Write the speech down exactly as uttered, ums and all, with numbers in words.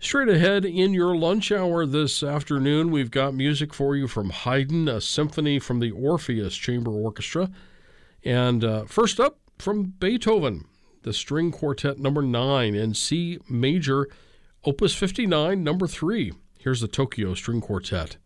Straight ahead in your lunch hour this afternoon, we've got music for you from Haydn, a symphony from the Orpheus Chamber Orchestra. And uh, first up, from Beethoven, the String Quartet number nine in C major, Opus fifty-nine, number three. Here's the Tokyo String Quartet.